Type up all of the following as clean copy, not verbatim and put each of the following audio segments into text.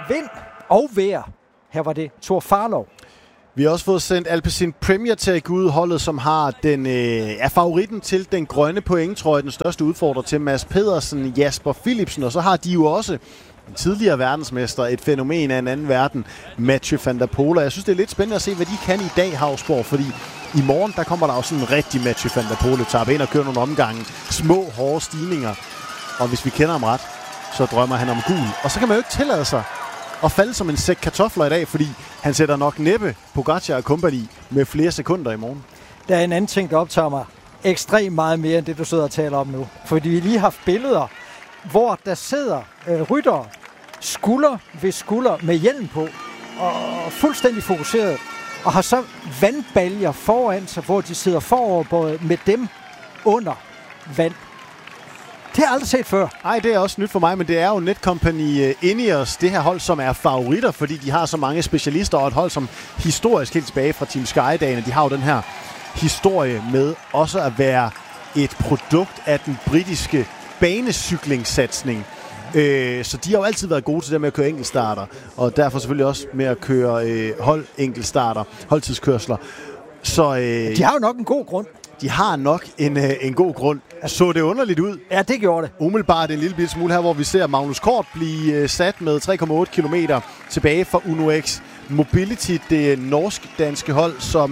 vind og vejr. Her var det Thor Farlov. Vi har også fået sendt Alpecin Premier Tech ud, holdet som har den favoritten til den grønne pointtrøje, den største udfordrer til Mads Pedersen, Jasper Philipsen, og så har de jo også en tidligere verdensmester, et fænomen af en anden verden, Mathieu van der Poel. Jeg synes, det er lidt spændende at se, hvad de kan i dag, Hausborg, fordi i morgen, der kommer der jo sådan en rigtig Mathieu van der Poel-etape ind og kører nogle omgange, små, hårde stigninger, og hvis vi kender ham ret, så drømmer han om gul. Og så kan man jo ikke tillade sig at falde som en sæk kartofler i dag, fordi han sætter nok næppe Pogacar og company med flere sekunder i morgen. Der er en anden ting, der optager mig ekstremt meget mere, end det du sidder og taler om nu. Fordi vi lige har haft billeder, hvor der sidder ryttere skulder ved skulder med hjelm på, og fuldstændig fokuseret, og har så vandbaljer foran sig, hvor de sidder foroverbøjet med dem under vand. Det har jeg aldrig set før. Nej, det er også nyt for mig, men det er jo Netcompany Ineos, det her hold, som er favoritter, fordi de har så mange specialister, og et hold, som historisk helt tilbage fra Team Sky-dagene, de har jo den her historie med også at være et produkt af den britiske banecyklingssatsning. Så de har jo altid været gode til det med at køre enkeltstarter, og derfor selvfølgelig også med at køre hold-enkeltstarter, holdtidskørsler. Så, de har jo nok en god grund. De har nok en god grund. Så det underligt ud? Ja, det gjorde det. Umiddelbart en lille bitte smule her, hvor vi ser Magnus Kort blive sat med 3,8 kilometer tilbage fra Uno X Mobility, det norsk-danske hold, som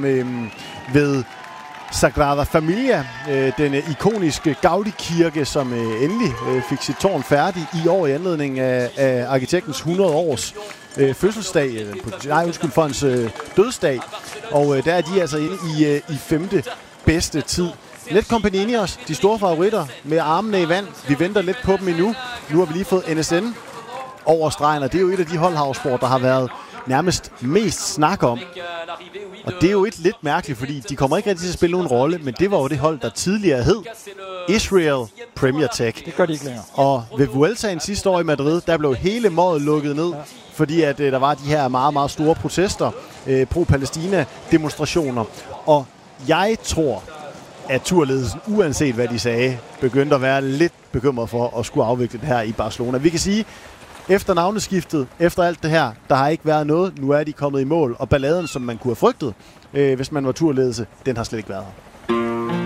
ved Sagrada Familia, den ikoniske Gaudi-kirke, som endelig fik sit tårn færdig i år i anledning af arkitektens 100 års fødselsdag, for hans dødsdag. Og der er de altså inde i femte bedste tid. Netcompany Ineos, de store favoritter med armene i vand. Vi venter lidt på dem endnu. Nu har vi lige fået NSN over stregen, og det er jo et af de holdhavsport, der har været nærmest mest snak om. Og det er jo lidt mærkeligt, fordi de kommer ikke rigtig til at spille nogen rolle, men det var jo det hold, der tidligere hed Israel Premier Tech. Det gør de ikke længere. Og ved Vueltaen sidste år i Madrid, der blev hele målet lukket ned, fordi at der var de her meget, meget store protester, pro-Palæstina-demonstrationer. Og jeg tror, at turledelsen, uanset hvad de sagde, begyndte at være lidt bekymret for at skulle afvikle det her i Barcelona. Vi kan sige, efter navneskiftet, efter alt det her, der har ikke været noget. Nu er de kommet i mål, og balladen, som man kunne have frygtet, hvis man var turledelse, den har slet ikke været her.